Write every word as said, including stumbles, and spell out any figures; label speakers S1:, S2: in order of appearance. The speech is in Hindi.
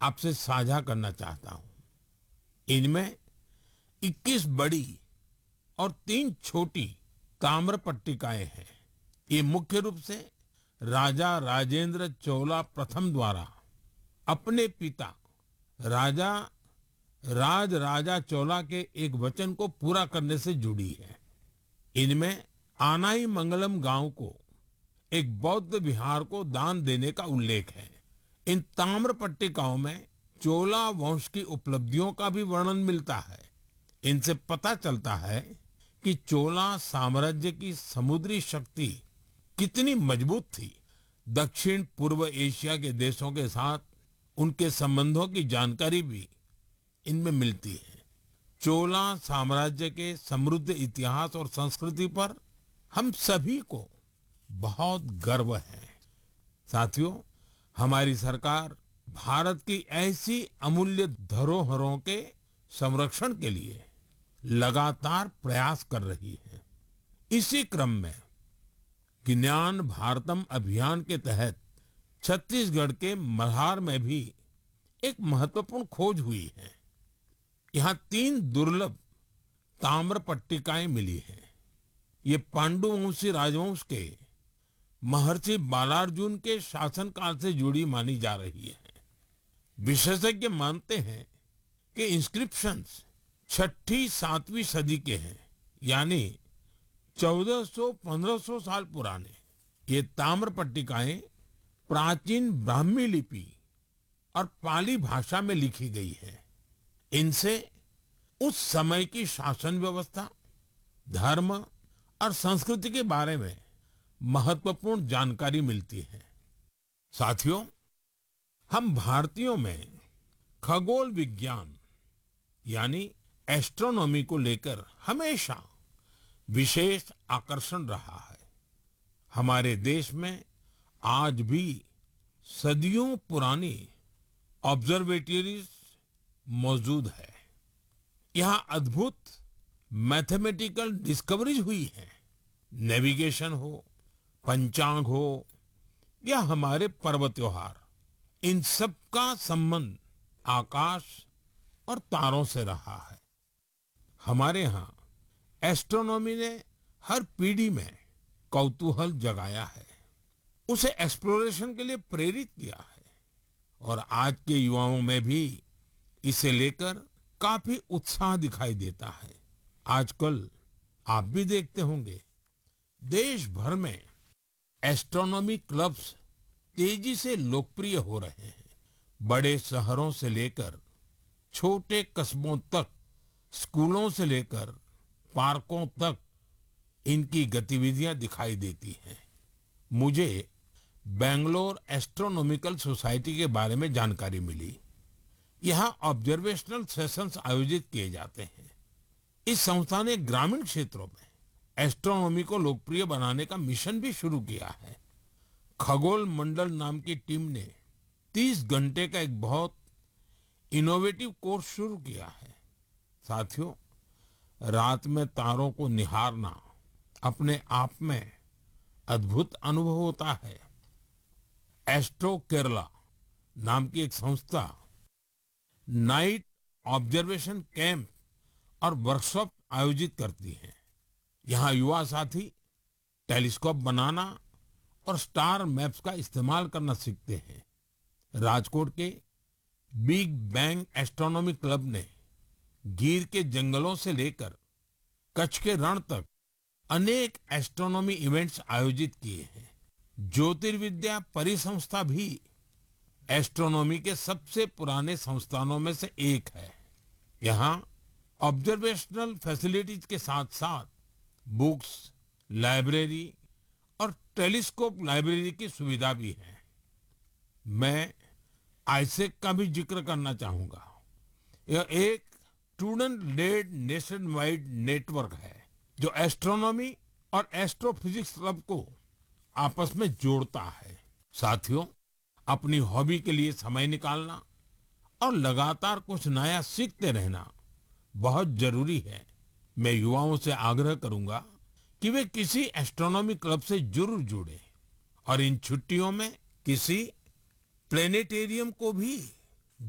S1: आपसे साझा करना चाहता हूं। इनमें इक्कीस बड़ी और तीन छोटी ताम्र पट्टिकाएं हैं। ये मुख्य रूप से राजा राजेंद्र चोला प्रथम द्वारा अपने पिता राजा राज राजा चोला के एक वचन को पूरा करने से जुड़ी है। इनमें आनाई मंगलम गांव को एक बौद्ध विहार को दान देने का उल्लेख है। इन ताम्र पट्टिकाओं में चोला वंश की उपलब्धियों का भी वर्णन मिलता है। इनसे पता चलता है कि चोला साम्राज्य की समुद्री शक्ति कितनी मजबूत थी। दक्षिण पूर्व एशिया के देशों के साथ उनके संबंधों की जानकारी भी इनमें मिलती है। चोला साम्राज्य के समृद्ध इतिहास और संस्कृति पर हम सभी को बहुत गर्व है। साथियों, हमारी सरकार भारत की ऐसी अमूल्य धरोहरों के संरक्षण के लिए लगातार प्रयास कर रही है। इसी क्रम में ज्ञान भारतम अभियान के तहत छत्तीसगढ़ के मल्हार में भी एक महत्वपूर्ण खोज हुई है। यहाँ तीन दुर्लभ ताम्र पट्टिकाएं मिली हैं। ये पांडुवंशी राजवंश के महर्षि बालार्जुन के शासनकाल से जुड़ी मानी जा रही है। विशेषज्ञ मानते हैं कि इंस्क्रिप्शंस छठी सातवीं सदी के हैं, यानी चौदह सौ पंद्रह सौ साल पुराने। ये ताम्र पट्टिकाएं प्राचीन ब्राह्मी लिपि और पाली भाषा में लिखी गई है। इनसे उस समय की शासन व्यवस्था, धर्म और संस्कृति के बारे में महत्वपूर्ण जानकारी मिलती है। साथियों, हम भारतीयों में खगोल विज्ञान यानी एस्ट्रोनॉमी को लेकर हमेशा विशेष आकर्षण रहा है। हमारे देश में आज भी सदियों पुरानी ऑब्जर्वेटरीज मौजूद है। यहाँ अद्भुत मैथमेटिकल डिस्कवरीज हुई है। नेविगेशन हो, पंचांग हो या हमारे पर्व त्योहार, इन सब का संबंध आकाश और तारों से रहा है। हमारे यहाँ एस्ट्रोनॉमी ने हर पीढ़ी में कौतूहल जगाया है, उसे एक्सप्लोरेशन के लिए प्रेरित किया है और आज के युवाओं में भी इसे लेकर काफी उत्साह दिखाई देता है। आजकल आप भी देखते होंगे, देश भर में एस्ट्रोनॉमी क्लब्स तेजी से लोकप्रिय हो रहे हैं। बड़े शहरों से लेकर छोटे कस्बों तक, स्कूलों से लेकर पार्कों तक इनकी गतिविधियां दिखाई देती हैं। मुझे बेंगलोर एस्ट्रोनॉमिकल सोसाइटी के बारे में जानकारी मिली। यहाँ ऑब्जर्वेशनल सेशंस आयोजित किए जाते हैं। इस संस्था ने ग्रामीण क्षेत्रों में एस्ट्रोनॉमी को लोकप्रिय बनाने का मिशन भी शुरू किया है। खगोल मंडल नाम की टीम ने तीस घंटे का एक बहुत इनोवेटिव कोर्स शुरू किया है। साथियों, रात में तारों को निहारना अपने आप में अद्भुत अनुभव होता है। एस्ट्रो केरला नाम की एक संस्था नाइट ऑब्जर्वेशन कैंप और वर्कशॉप आयोजित करती है। यहाँ युवा साथी टेलीस्कोप बनाना और स्टार मैप्स का इस्तेमाल करना सीखते हैं। राजकोट के बिग बैंग एस्ट्रोनॉमी क्लब ने गिर के जंगलों से लेकर कच्छ के रण तक अनेक एस्ट्रोनॉमी इवेंट्स आयोजित किए हैं। ज्योतिर्विद्या परिसंस्था भी एस्ट्रोनॉमी के सबसे पुराने संस्थानों में से एक है। यहाँ ऑब्जर्वेशनल फैसिलिटीज के साथ साथ बुक्स, लाइब्रेरी और टेलीस्कोप लाइब्रेरी की सुविधा भी है। मैं आईसेक का भी जिक्र करना चाहूंगा। यह एक student lead nation wide network है जो एस्ट्रोनॉमी और एस्ट्रोफिजिक्स क्लब को आपस में जोड़ता है। साथियों, अपनी हॉबी के लिए समय निकालना और लगातार कुछ नया सीखते रहना बहुत जरूरी है। मैं युवाओं से आग्रह करूंगा कि वे किसी एस्ट्रोनॉमी क्लब से जरूर जुड़े और इन छुट्टियों में किसी प्लेनेटेरियम को भी